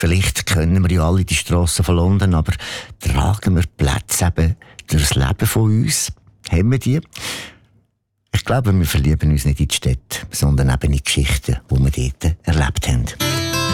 Vielleicht kennen wir ja alle die Strassen von London, aber tragen wir Plätze eben durchs Leben von uns? Haben wir die? Ich glaube, wir verlieben uns nicht in die Städte, sondern eben in die Geschichten, die wir dort erlebt haben.